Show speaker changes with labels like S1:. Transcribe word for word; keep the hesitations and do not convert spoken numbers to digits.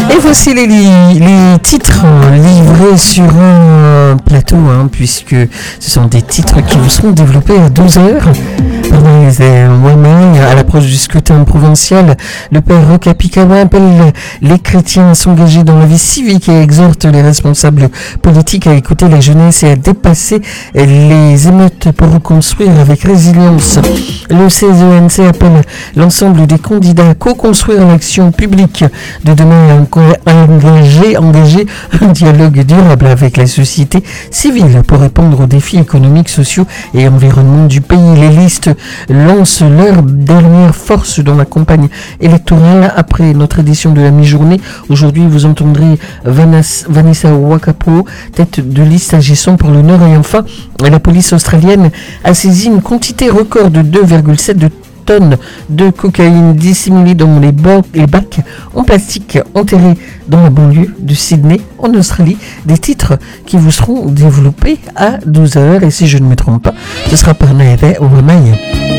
S1: Et voici les, les titres livrés sur un plateau, hein, puisque ce sont des titres qui vous seront développés à douze heures. À l'approche du scrutin provincial, le père Rokapikawa appelle les chrétiens à s'engager dans la vie civique et exhorte les responsables politiques à écouter la jeunesse et à dépasser les émeutes pour reconstruire avec résilience. Le C E N C appelle l'ensemble des candidats à co-construire l'action publique de demain et à engager, engager un dialogue durable avec la société civile pour répondre aux défis économiques, sociaux et environnementaux du pays. Les listes lancent leur dernière force dans la campagne électorale après notre édition de la mi-journée. Aujourd'hui, vous entendrez Vanessa Wakapo, tête de liste agissant pour le Nord. Et enfin, la police australienne a saisi une quantité record de deux virgule sept de tonnes de cocaïne dissimulée dans les, bo- les bacs en plastique enterrés dans la banlieue de Sydney, en Australie. Des titres qui vous seront développés à douze heures. Et si je ne me trompe pas, ce sera par Naïve Ouamaya.